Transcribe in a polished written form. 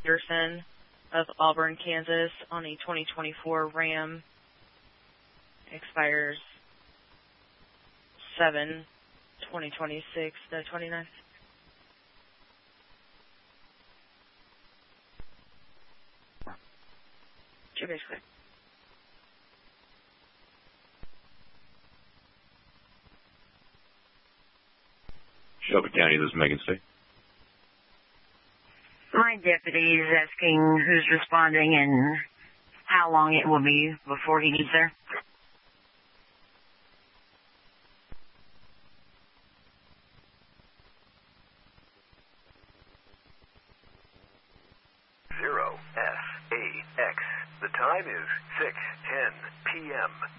Peterson of Auburn, Kansas, on a 2024 Ram. Expires 7/2026, the 29th. Basically. Shelby County, this is Megan State. My deputy is asking who's responding and how long it will be before he gets there. 0SAX. The time is 6:10 p.m.